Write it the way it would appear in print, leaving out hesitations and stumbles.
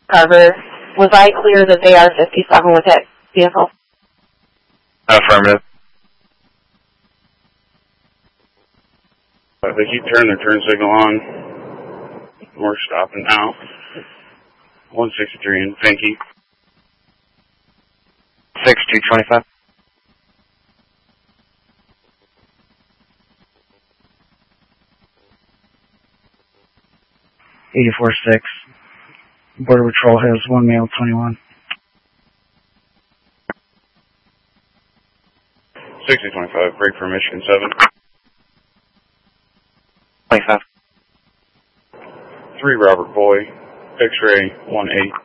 Carver, was I clear that they are 57 with that vehicle? Affirmative. They keep turning their turn signal on. We're stopping now. 163 in Finke. 6225. (84-6). Border Patrol has 1 male, 21. 6025, break for Michigan 7. 25. 3 Robert Boy, X-ray 1-8.